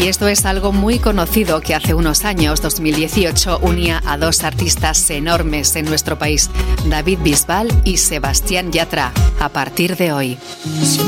Y esto es algo muy conocido que hace unos años, 2018, unía a dos artistas enormes en nuestro país, David Bisbal y Sebastián Yatra. A partir de hoy.